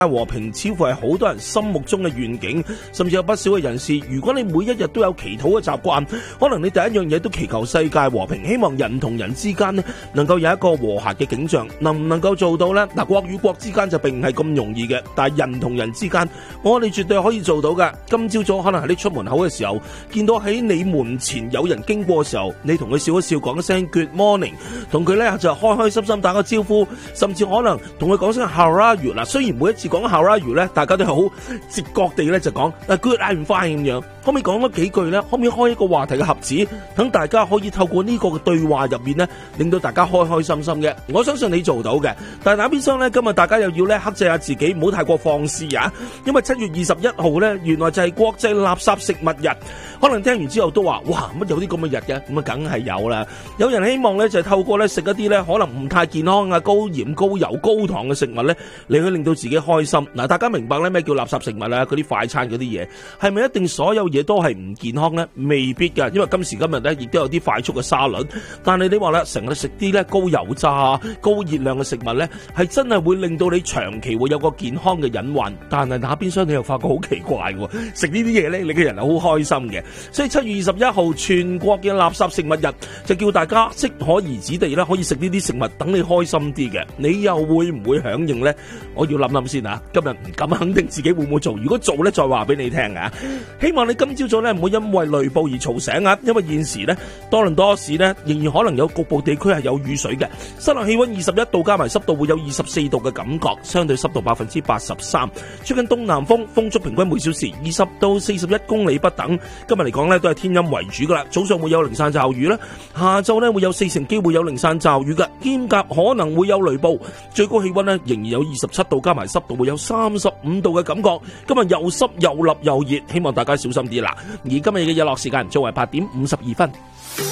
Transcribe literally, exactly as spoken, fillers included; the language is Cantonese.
和平似乎係好多人心目中嘅願景，甚至有不少嘅人士，如果你每一日都有祈禱嘅習慣，可能你第一樣嘢都祈求世界和平，希望人同人之間呢能夠有一個和諧嘅景象，能唔能夠做到呢？嗱，國與國之間就並唔係咁容易嘅，但係人同人之間，我哋絕對可以做到㗎。今朝早可能係你出門口嘅時候，見到喺你門前有人經過嘅時候，你同佢笑一笑，講一聲 Good morning， 同佢呢就開開心心打個招呼，甚至可能同佢講聲 How are you？ 嗱，雖然每一次講 How are you 咧，大家都係好直覺地咧就講 Good I'm fine 咁樣，可唔可以講多幾句咧？可唔可以開一個話題嘅盒子，等大家可以透過呢個嘅對話入面咧，令到大家開開心心嘅？我相信你做到嘅。但係打邊廂咧，今日大家又要咧克制下自己，唔好太過放肆啊！因為七月二十一號咧，原來就係國際垃圾食物日。可能聽完之後都話：哇，乜有啲咁嘅日嘅？咁啊，梗係有啦。有人希望咧就係透過咧食一啲咧可能唔太健康啊、高鹽、高油、高糖嘅食物咧，嚟去令到自己開心。嗱，大家明白咧咩叫垃圾食物啊？嗰啲快餐嗰啲嘢係咪一定所有嘢都係唔健康咧？未必㗎，因為今時今日咧亦都有啲快速嘅沙律。但係你話啦，成日食啲咧高油炸、高熱量嘅食物咧，係真係會令到你長期會有個健康嘅隱患。但係打邊廂你又發覺好奇怪喎，食呢啲嘢咧，你嘅人係好開心嘅。所以七月二十一號全國嘅垃圾食物日，就叫大家適可而止地咧，可以食呢啲食物，等你開心啲嘅。你又會唔會響應呢？我要諗諗先啊！今日唔敢肯定自己會唔會做，如果做呢，再話俾你聽啊！希望你今朝早呢唔會因為雷暴而嘈醒啊！因為現時呢，多倫多市呢仍然可能有局部地區係有雨水嘅，室內氣溫二十一度，加埋濕度會有二十四度嘅感覺，相對濕度百分之八十三，吹緊東南風，風速平均每小時二十到四十一公里不等。今日嚟講咧都係天陰為主噶啦，早上會有零散驟雨啦，下晝咧會有四成機會有零散驟雨嘅，兼夾可能會有雷暴，最高氣溫咧仍然有二十七度，加埋濕度會有三十五度嘅感覺。今日又濕又立又熱，希望大家小心啲啦。而今日嘅日落時間作為八點五十二分。